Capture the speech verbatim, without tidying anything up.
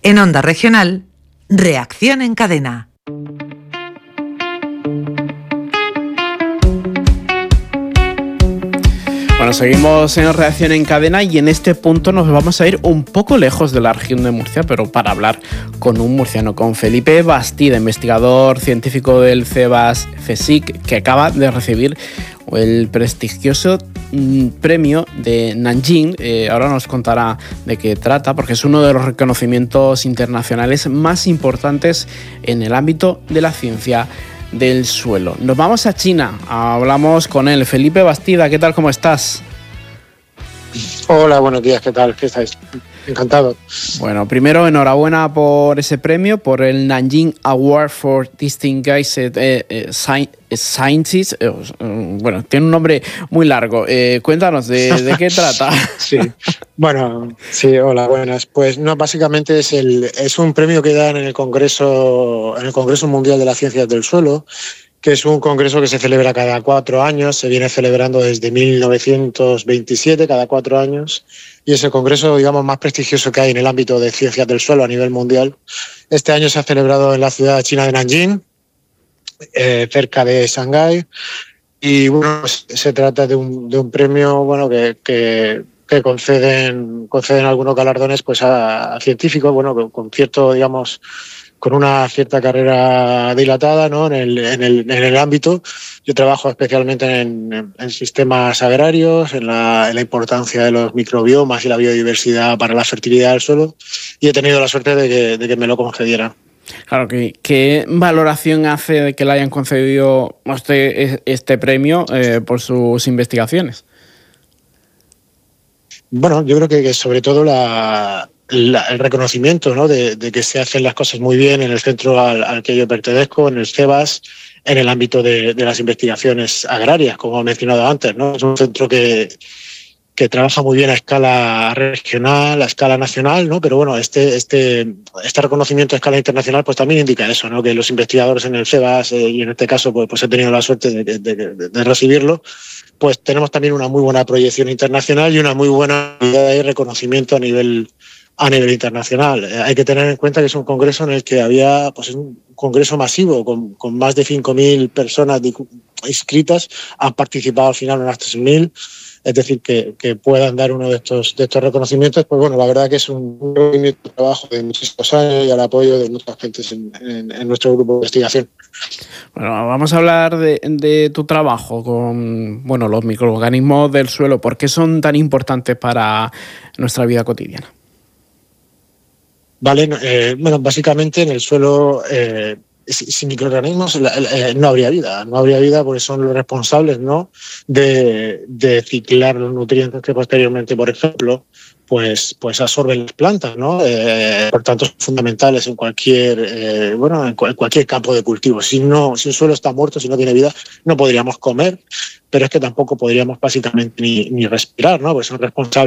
En Onda Regional, Reacción en Cadena. Bueno, seguimos en Reacción en Cadena y en este punto nos vamos a ir un poco lejos de la región de Murcia, pero para hablar con un murciano, con Felipe Bastida, investigador científico del CEBAS CSIC, que acaba de recibir el prestigioso mm, premio de Nanjing. Eh, ahora nos contará de qué trata, porque es uno de los reconocimientos internacionales más importantes en el ámbito de la ciencia del suelo. Nos vamos a China, hablamos con él. Felipe Bastida, ¿qué tal? ¿Cómo estás? Hola, buenos días, ¿qué tal? ¿Qué estáis? Encantado. Bueno, primero, enhorabuena por ese premio, por el Nanjing Award for Distinguished eh, eh, Scientists. Eh, bueno, tiene un nombre muy largo. Eh, cuéntanos, ¿de, de qué trata? Sí, bueno, sí, hola, buenas. Pues no, básicamente es, el, es un premio que dan en el Congreso, en el Congreso Mundial de las Ciencias del Suelo, que es un congreso que se celebra cada cuatro años, se viene celebrando desde mil novecientos veintisiete, cada cuatro años, y es el congreso, digamos, más prestigioso que hay en el ámbito de ciencias del suelo a nivel mundial. Este año se ha celebrado en la ciudad china de Nanjing, eh, cerca de Shanghái, y bueno, pues, se trata de un, de un premio, bueno, que, que, que conceden, conceden algunos galardones pues a, a científicos, bueno, con, con cierto, digamos, con una cierta carrera dilatada, ¿no? en, el, en, el, en el ámbito. Yo trabajo especialmente en, en, en sistemas agrarios, en la, en la importancia de los microbiomas y la biodiversidad para la fertilidad del suelo, y he tenido la suerte de que, de que me lo concedieran. Claro, ¿qué, qué valoración hace de que le hayan concedido este, este premio eh, por sus investigaciones? Bueno, yo creo que, que sobre todo la... La, el reconocimiento, ¿no? de, de que se hacen las cosas muy bien en el centro al, al que yo pertenezco, en el CEBAS, en el ámbito de, de las investigaciones agrarias, como he mencionado antes, ¿no? Es un centro que, que trabaja muy bien a escala regional, a escala nacional, ¿no? Pero bueno, este, este, este reconocimiento a escala internacional pues también indica eso, ¿no? Que los investigadores en el CEBAS, eh, y en este caso pues, pues he tenido la suerte de, de, de, de recibirlo, pues tenemos también una muy buena proyección internacional y una muy buena de reconocimiento a nivel a nivel internacional. Eh, hay que tener en cuenta que es un congreso en el que había, pues es un congreso masivo, con, con más de cinco mil personas inscritas, han participado al final unas tres mil, es decir, que, que puedan dar uno de estos, de estos reconocimientos, pues bueno, la verdad que es un, un trabajo de muchísimos años y al apoyo de muchas gentes en, en, en nuestro grupo de investigación. Bueno, vamos a hablar de, de tu trabajo con bueno, los microorganismos del suelo. ¿Por qué son tan importantes para nuestra vida cotidiana? Vale, eh, bueno, básicamente en el suelo, eh, sin microorganismos eh, no habría vida, no habría vida porque son los responsables, ¿no? de, de ciclar los nutrientes que posteriormente, por ejemplo, pues, pues absorben las plantas, ¿no? Eh, por tanto, son fundamentales en cualquier, eh, bueno, en, cual, en cualquier campo de cultivo. Si no, si un suelo está muerto, si no tiene vida, no podríamos comer, pero es que tampoco podríamos básicamente ni, ni respirar, ¿no? Porque son responsables